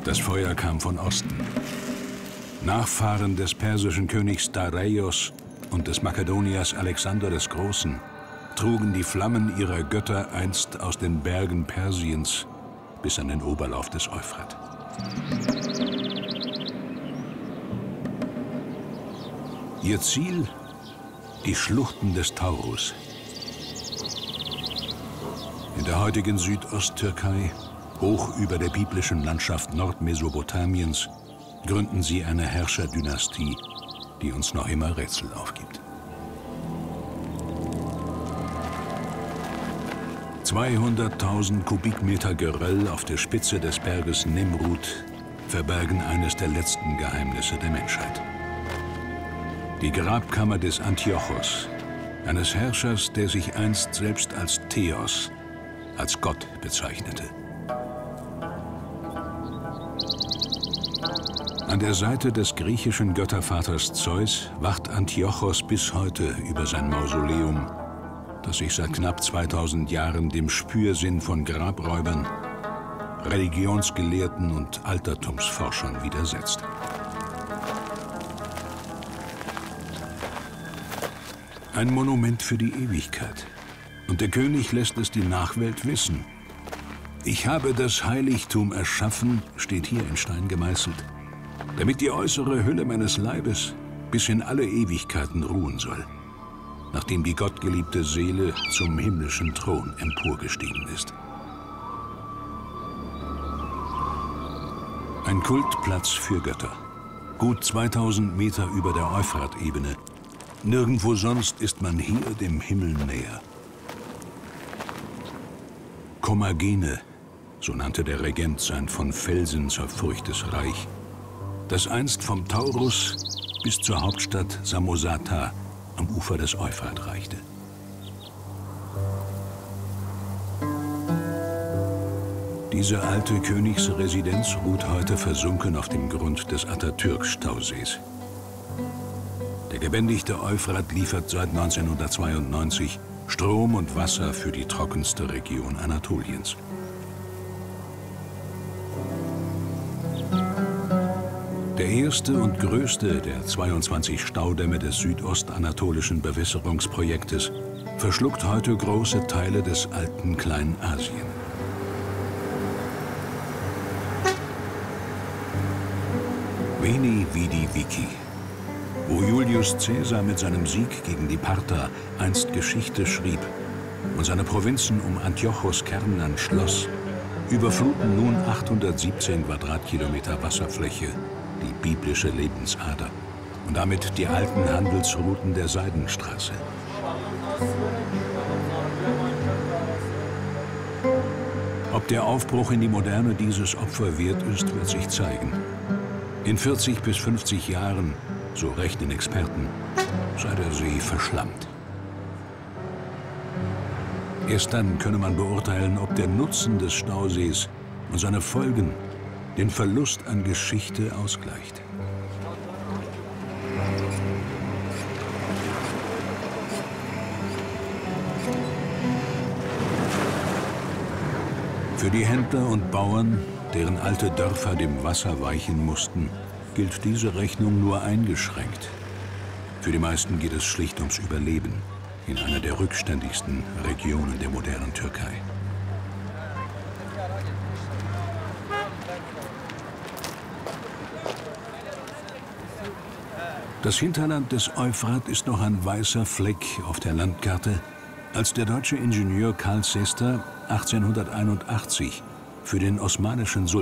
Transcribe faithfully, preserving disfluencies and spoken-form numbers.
Das Feuer kam von Osten. Nachfahren des persischen Königs Dareios und des Makedoniers Alexander des Großen trugen die Flammen ihrer Götter einst aus den Bergen Persiens bis an den Oberlauf des Euphrat. Ihr Ziel? Die Schluchten des Taurus. In der heutigen Südosttürkei, hoch über der biblischen Landschaft Nordmesopotamiens, gründen sie eine Herrscherdynastie, die uns noch immer Rätsel aufgibt. zweihunderttausend Kubikmeter Geröll auf der Spitze des Berges Nimrud verbergen eines der letzten Geheimnisse der Menschheit. Die Grabkammer des Antiochos, eines Herrschers, der sich einst selbst als Theos, als Gott bezeichnete. An der Seite des griechischen Göttervaters Zeus wacht Antiochos bis heute über sein Mausoleum, das sich seit knapp zweitausend Jahren dem Spürsinn von Grabräubern, Religionsgelehrten und Altertumsforschern widersetzt. Ein Monument für die Ewigkeit. Und der König lässt es die Nachwelt wissen. Ich habe das Heiligtum erschaffen, steht hier in Stein gemeißelt, damit die äußere Hülle meines Leibes bis in alle Ewigkeiten ruhen soll, nachdem die gottgeliebte Seele zum himmlischen Thron emporgestiegen ist. Ein Kultplatz für Götter. Gut zweitausend Meter über der Euphratebene. Nirgendwo sonst ist man hier dem Himmel näher. Kommagene, so nannte der Regent sein von Felsen zerfurchtes Reich, das einst vom Taurus bis zur Hauptstadt Samosata am Ufer des Euphrat reichte. Diese alte Königsresidenz ruht heute versunken auf dem Grund des Atatürk-Stausees. Der gebändigte Euphrat liefert seit neunzehnhundertzweiundneunzig Strom und Wasser für die trockenste Region Anatoliens. Der erste und größte der zweiundzwanzig Staudämme des südostanatolischen Bewässerungsprojektes verschluckt heute große Teile des alten Kleinasien. Veni, Vidi, Vici. Wo Julius Caesar mit seinem Sieg gegen die Parther einst Geschichte schrieb und seine Provinzen um Antiochos Kernland schloss, überfluten nun achthundertsiebzehn Quadratkilometer Wasserfläche die biblische Lebensader und damit die alten Handelsrouten der Seidenstraße. Ob der Aufbruch in die Moderne dieses Opfer wert ist, wird sich zeigen. In vierzig bis fünfzig Jahren, so rechnen Experten, sei der See verschlammt. Erst dann könne man beurteilen, ob der Nutzen des Stausees und seine Folgen den Verlust an Geschichte ausgleicht. Für die Händler und Bauern, deren alte Dörfer dem Wasser weichen mussten, gilt diese Rechnung nur eingeschränkt. Für die meisten geht es schlicht ums Überleben in einer der rückständigsten Regionen der modernen Türkei. Das Hinterland des Euphrat ist noch ein weißer Fleck auf der Landkarte, als der deutsche Ingenieur Karl Sester achtzehnhunderteinundachtzig für den osmanischen Sultan